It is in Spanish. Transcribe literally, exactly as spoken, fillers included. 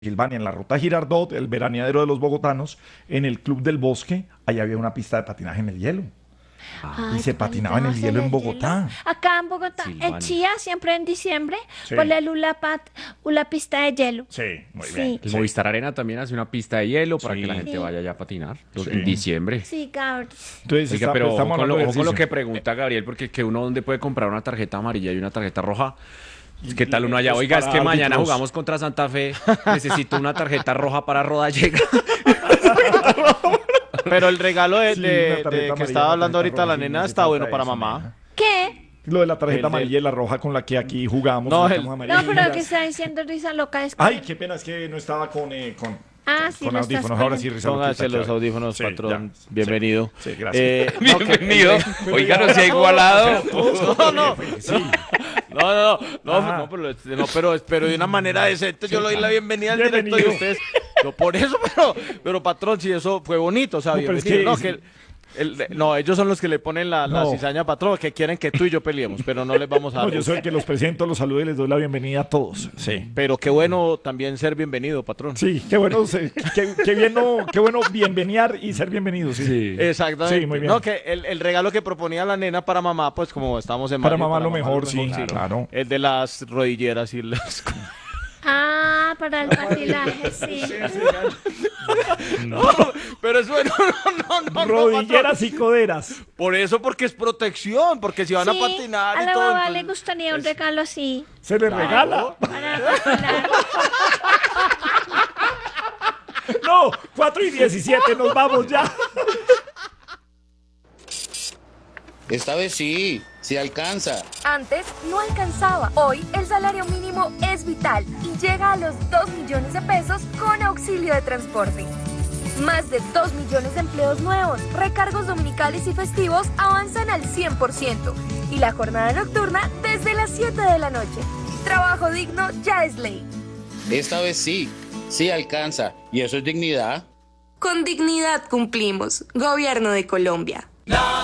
Silvania, en la ruta Girardot, el veraneadero de los bogotanos, en el Club del Bosque, ahí había una pista de patinaje en el hielo. Ay, Y se patinaba en el hielo en Bogotá. Acá en Bogotá, Silvania. en Chía, siempre en diciembre, Sí. por la Lula Pat, una pista de hielo. Sí, muy Sí. bien. El Sí. Movistar Arena también hace una pista de hielo para Sí. que la gente Sí. vaya allá a patinar los- Sí. en diciembre. Sí, cabrón. Entonces, Oiga, está- pero estamos ojo con hablando lo, de ojo con lo que ejercicio. pregunta Gabriel, porque que uno dónde puede comprar una tarjeta amarilla y una tarjeta roja. ¿Qué tal uno allá? Pues Oiga, es para que mañana árbitros. jugamos contra Santa Fe. Necesito una tarjeta roja para Rodallega. Pero el regalo de, Sí, de- una de tarjeta que amarilla, estaba una hablando tarjeta ahorita la roja, sí, nena no hace está bueno falta para eso, mamá. nena. ¿Qué? Lo de la tarjeta El del- amarilla y la roja con la que aquí jugamos. No, la el- cama No, amarilla. pero lo que está diciendo Risa Loca es que... Ay, qué pena, es que no estaba con, eh, con, Ah, sí, con lo estás audífonos. Ahora sí, poniendo. Risa Loquita, Póngase los chévere. audífonos, Sí, patrón. ya, Bienvenido. Sí, sí, gracias. Eh, no, que- Bienvenido. Pero Oiga, ya no se ha ahora igualado. todos- No, no. Sí. No, no, no, no, Ajá. no, pero, no, pero, pero de una manera decente yo le doy la bienvenida al directo y Bienvenido. ustedes, no por eso, pero, pero patrón, si eso fue bonito, o sea, No, pero es bienvenido. que- No, que el- el- no, ellos son los que le ponen la, la No. cizaña, patrón, que quieren que tú y yo peleemos, pero no les vamos a No, dar. yo soy el que los presento, los saludo y les doy la bienvenida a todos. Sí. Pero qué bueno también ser bienvenido, patrón. Sí, qué bueno, se- qué, qué bien, no, qué bueno bienveniar y ser bienvenido. Sí. Exactamente. Sí, muy bien. No, que el, el regalo que proponía la nena para mamá, pues como estamos en Para mayo, mamá lo mejor, sí, claro. El de las rodilleras y las... Ah, para el patilaje, sí. No, pero es bueno, no, no, no, no, Rodilleras patrón. y coderas. Por eso, porque es protección, porque si van a Sí, patinar a y la todo. mamá le entonces- gustaría un regalo así. Se le regala. Para patilar. No, cuatro y diecisiete, nos vamos ya. Esta vez sí, sí alcanza. Antes no alcanzaba. Hoy el salario mínimo es vital y llega a los dos millones de pesos con auxilio de transporte. Más de dos millones de empleos nuevos, recargos dominicales y festivos avanzan al cien por ciento y la jornada nocturna desde las siete de la noche. Trabajo digno ya es ley. Esta vez sí, sí alcanza. ¿Y eso es dignidad? Con dignidad cumplimos. Gobierno de Colombia.